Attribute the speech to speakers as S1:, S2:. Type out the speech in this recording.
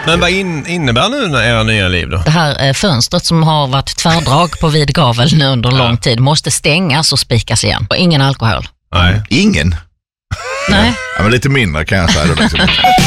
S1: Men vad innebär nu era nya liv då?
S2: Det här fönstret som har varit tvärdrag på vid gavel nu under lång tid måste stängas och spikas igen. Och ingen alkohol.
S3: Nej. Ingen?
S2: Nej.
S3: Ja, men lite mindre kan jag säga då liksom.